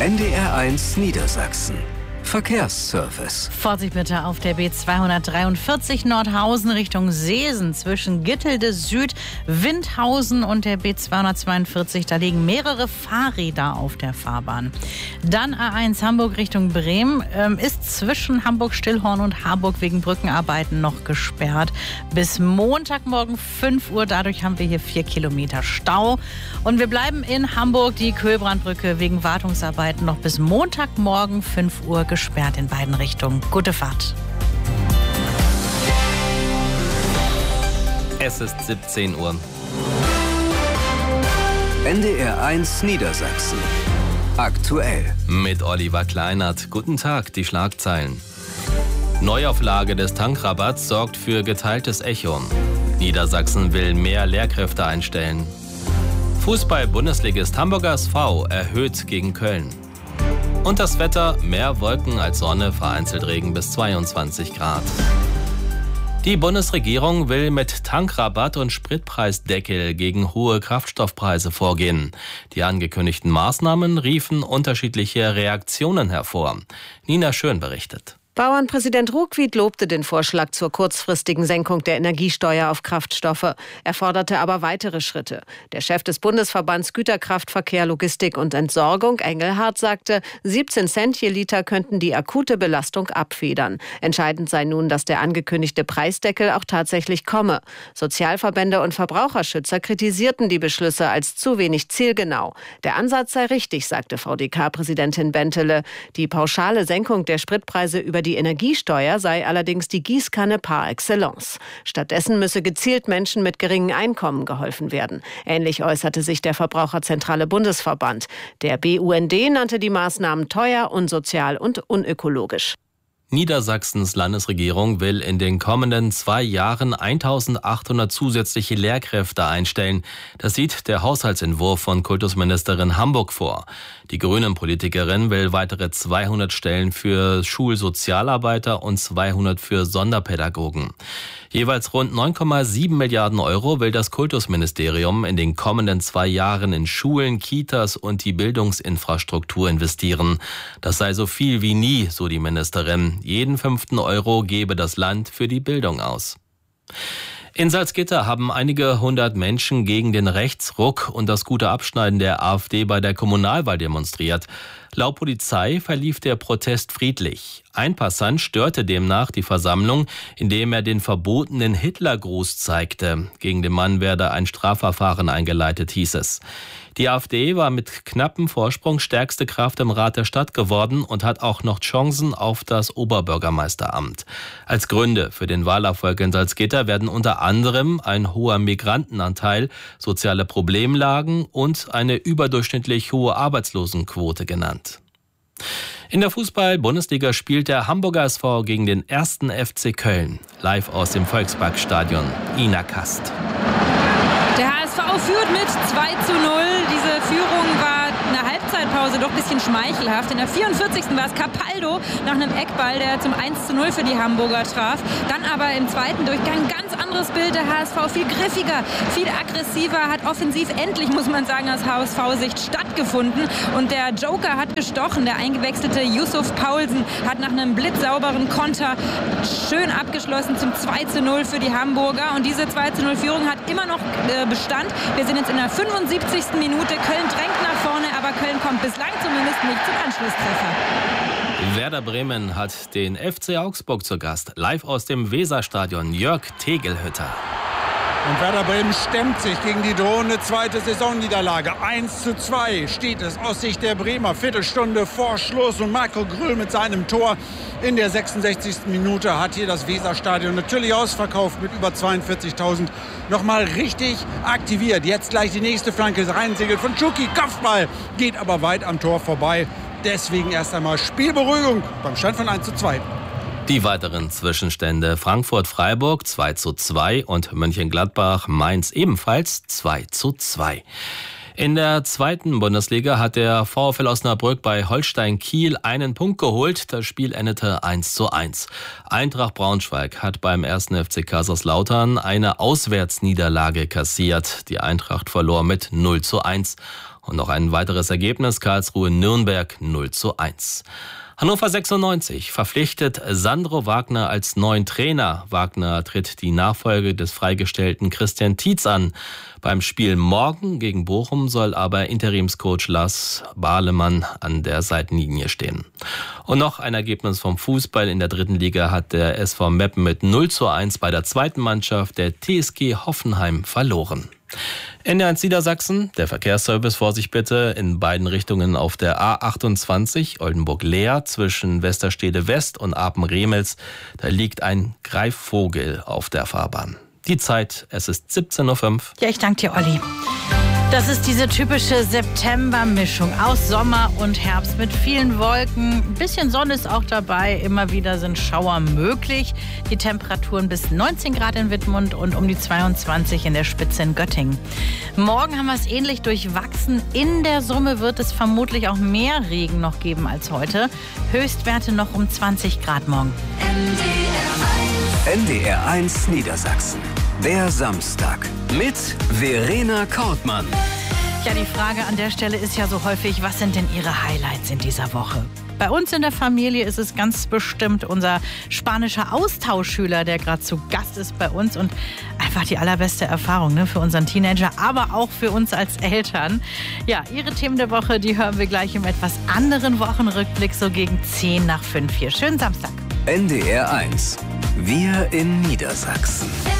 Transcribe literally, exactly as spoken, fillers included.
N D R eins Niedersachsen. Verkehrsservice. Vorsicht bitte auf der B zweihundertdreiundvierzig Nordhausen Richtung Seesen zwischen Gittelde Süd, Windhausen und der B zweihundertzweiundvierzig. Da liegen mehrere Fahrräder auf der Fahrbahn. Dann A eins Hamburg Richtung Bremen ähm, ist zwischen Hamburg-Stillhorn und Harburg wegen Brückenarbeiten noch gesperrt. Bis Montagmorgen fünf Uhr. Dadurch haben wir hier vier Kilometer Stau. Und wir bleiben in Hamburg. Die Köhlbrandbrücke wegen Wartungsarbeiten noch bis Montagmorgen fünf Uhr gesperrt in beiden Richtungen. Gute Fahrt. Es ist siebzehn Uhr. N D R eins Niedersachsen. Aktuell. Mit Oliver Kleinert. Guten Tag, die Schlagzeilen. Neuauflage des Tankrabatts sorgt für geteiltes Echo. Niedersachsen will mehr Lehrkräfte einstellen. Fußball-Bundesligist Hamburger S V erhöht gegen Köln. Und das Wetter, mehr Wolken als Sonne, vereinzelt Regen bis zweiundzwanzig Grad. Die Bundesregierung will mit Tankrabatt und Spritpreisdeckel gegen hohe Kraftstoffpreise vorgehen. Die angekündigten Maßnahmen riefen unterschiedliche Reaktionen hervor. Nina Schön berichtet. Bauernpräsident Ruckwied lobte den Vorschlag zur kurzfristigen Senkung der Energiesteuer auf Kraftstoffe. Er forderte aber weitere Schritte. Der Chef des Bundesverbands Güterkraftverkehr, Logistik und Entsorgung, Engelhardt, sagte, siebzehn Cent je Liter könnten die akute Belastung abfedern. Entscheidend sei nun, dass der angekündigte Preisdeckel auch tatsächlich komme. Sozialverbände und Verbraucherschützer kritisierten die Beschlüsse als zu wenig zielgenau. Der Ansatz sei richtig, sagte V D K-Präsidentin Bentele. Die pauschale Senkung der Spritpreise über die Energiesteuer sei allerdings die Gießkanne par excellence. Stattdessen müsse gezielt Menschen mit geringen Einkommen geholfen werden. Ähnlich äußerte sich der Verbraucherzentrale Bundesverband. Der B U N D nannte die Maßnahmen teuer, unsozial und unökologisch. Niedersachsens Landesregierung will in den kommenden zwei Jahren eintausendachthundert zusätzliche Lehrkräfte einstellen. Das sieht der Haushaltsentwurf von Kultusministerin Hamburg vor. Die Grünen-Politikerin will weitere zweihundert Stellen für Schulsozialarbeiter und zweihundert für Sonderpädagogen. Jeweils rund neun Komma sieben Milliarden Euro will das Kultusministerium in den kommenden zwei Jahren in Schulen, Kitas und die Bildungsinfrastruktur investieren. Das sei so viel wie nie, so die Ministerin. Jeden fünften Euro gebe das Land für die Bildung aus. In Salzgitter haben einige hundert Menschen gegen den Rechtsruck und das gute Abschneiden der AfD bei der Kommunalwahl demonstriert. Laut Polizei verlief der Protest friedlich. Ein Passant störte demnach die Versammlung, indem er den verbotenen Hitlergruß zeigte. Gegen den Mann werde ein Strafverfahren eingeleitet, hieß es. Die AfD war mit knappem Vorsprung stärkste Kraft im Rat der Stadt geworden und hat auch noch Chancen auf das Oberbürgermeisteramt. Als Gründe für den Wahlerfolg in Salzgitter werden unter anderem ein hoher Migrantenanteil, soziale Problemlagen und eine überdurchschnittlich hohe Arbeitslosenquote genannt. In der Fußball-Bundesliga spielt der Hamburger S V gegen den ersten F C Köln. Live aus dem Volksparkstadion. Ina Kast. Der H S V führt mit zwei zu null. Diese Führung war in der Halbzeitpause doch ein bisschen schmeichelhaft. In der vierundvierzigsten war es Capaldo nach einem Eckball, der zum eins zu null für die Hamburger traf. Dann aber im zweiten Durchgang ganz anderes Bild. Der H S V viel griffiger, viel aggressiver, hat offensiv endlich, muss man sagen, aus H S V-Sicht stattgefunden. Und der Joker hat gestochen. Der eingewechselte Yusuf Paulsen hat nach einem blitzsauberen Konter schön abgeschlossen zum zwei zu null für die Hamburger. Und diese zwei zu null Führung hat immer noch äh, Bestand. Wir sind jetzt in der fünfundsiebzigsten Minute. Köln drängt nach vorne, aber Köln kommt bislang zumindest nicht zum Anschlusstreffer. Werder Bremen hat den F C Augsburg zu Gast. Live aus dem Weserstadion, Jörg Tegelhütter. Und Werder Bremen stemmt sich gegen die drohende zweite Saisonniederlage. eins zu zwei steht es aus Sicht der Bremer. Viertelstunde vor Schluss und Marco Gröhl mit seinem Tor in der sechsundsechzigsten Minute hat hier das Weserstadion natürlich ausverkauft mit über zweiundvierzigtausend. Nochmal richtig aktiviert. Jetzt gleich die nächste Flanke reinsegelt von Tschuki. Kopfball geht aber weit am Tor vorbei. Deswegen erst einmal Spielberuhigung beim Stand von eins zu zwei. Die weiteren Zwischenstände: Frankfurt-Freiburg zwei zu zwei und Mönchengladbach-Mainz ebenfalls zwei zu zwei. In der zweiten Bundesliga hat der VfL Osnabrück bei Holstein Kiel einen Punkt geholt. Das Spiel endete eins zu eins. Eintracht Braunschweig hat beim ersten F C Kaiserslautern eine Auswärtsniederlage kassiert. Die Eintracht verlor mit null zu eins. Und noch ein weiteres Ergebnis, Karlsruhe-Nürnberg null zu eins. Hannover sechsundneunzig verpflichtet Sandro Wagner als neuen Trainer. Wagner tritt die Nachfolge des freigestellten Christian Tietz an. Beim Spiel morgen gegen Bochum soll aber Interimscoach Lars Bahlemann an der Seitenlinie stehen. Und noch ein Ergebnis vom Fußball. In der dritten Liga hat der S V Meppen mit null zu eins bei der zweiten Mannschaft der T S G Hoffenheim verloren. N D R eins Niedersachsen, der Verkehrsservice, Vorsicht bitte, in beiden Richtungen auf der A achtundzwanzig Oldenburg-Leer zwischen Westerstede West und Apen-Remels. Da liegt ein Greifvogel auf der Fahrbahn. Die Zeit, es ist siebzehn Uhr fünf. Ja, ich danke dir, Olli. Das ist diese typische September-Mischung aus Sommer und Herbst mit vielen Wolken. Ein bisschen Sonne ist auch dabei. Immer wieder sind Schauer möglich. Die Temperaturen bis neunzehn Grad in Wittmund und um die zweiundzwanzig in der Spitze in Göttingen. Morgen haben wir es ähnlich durchwachsen. In der Summe wird es vermutlich auch mehr Regen noch geben als heute. Höchstwerte noch um zwanzig Grad morgen. N D R eins Niedersachsen. Der Samstag mit Verena Kortmann. Ja, die Frage an der Stelle ist ja so häufig, was sind denn Ihre Highlights in dieser Woche? Bei uns in der Familie ist es ganz bestimmt unser spanischer Austauschschüler, der gerade zu Gast ist bei uns und einfach die allerbeste Erfahrung, ne, für unseren Teenager, aber auch für uns als Eltern. Ja, Ihre Themen der Woche, die hören wir gleich im etwas anderen Wochenrückblick, so gegen zehn nach fünf hier. Schönen Samstag. N D R eins. Wir in Niedersachsen.